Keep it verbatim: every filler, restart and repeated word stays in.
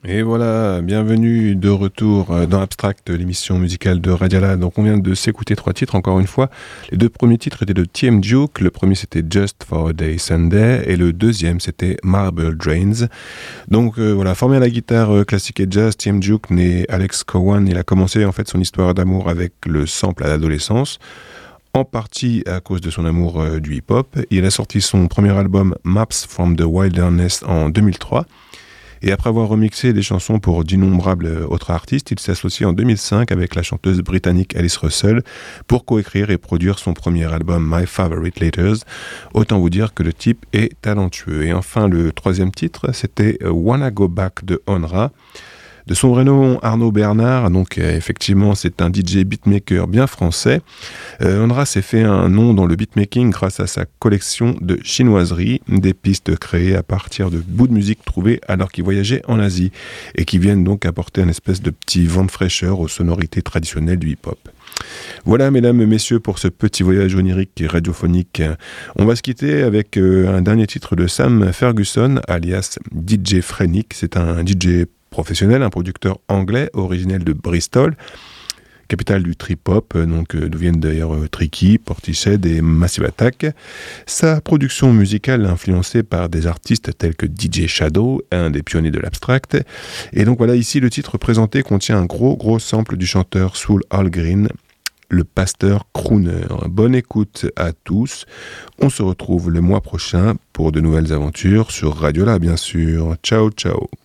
Et voilà, bienvenue de retour dans Abstract, l'émission musicale de Radiala. Donc on vient de s'écouter trois titres, encore une fois. Les deux premiers titres étaient de T M Duke, le premier c'était Just for a Day Sunday, et le deuxième c'était Marble Drains. Donc euh, voilà, formé à la guitare euh, classique et jazz, T M Duke, né Alex Cowan, il a commencé en fait son histoire d'amour avec le sample à l'adolescence, en partie à cause de son amour euh, du hip-hop. Il a sorti son premier album Maps from the Wilderness en deux mille trois. Et après avoir remixé des chansons pour d'innombrables autres artistes, il s'est associé en deux mille cinq avec la chanteuse britannique Alice Russell pour coécrire et produire son premier album My Favorite Letters. Autant vous dire que le type est talentueux. Et enfin, le troisième titre, c'était Wanna Go Back de Onra. De son vrai nom, Arnaud Bernard, donc euh, effectivement c'est un D J beatmaker bien français. Euh, Onra s'est fait un nom dans le beatmaking grâce à sa collection de chinoiseries, des pistes créées à partir de bouts de musique trouvés alors qu'il voyageait en Asie et qui viennent donc apporter un espèce de petit vent de fraîcheur aux sonorités traditionnelles du hip-hop. Voilà, mesdames et messieurs, pour ce petit voyage onirique et radiophonique. On va se quitter avec euh, un dernier titre de Sam Ferguson, alias D J Frenick. C'est un D J professionnel, un producteur anglais originel de Bristol, capitale du trip-hop, donc euh, d'où viennent d'ailleurs euh, Tricky, Portishead et Massive Attack. Sa production musicale est influencée par des artistes tels que D J Shadow, un des pionniers de l'abstract. Et donc voilà, ici le titre présenté contient un gros gros sample du chanteur Soul Algreen, le pasteur crooner. Bonne écoute à tous. On se retrouve le mois prochain pour de nouvelles aventures sur Radiola, bien sûr. Ciao, ciao.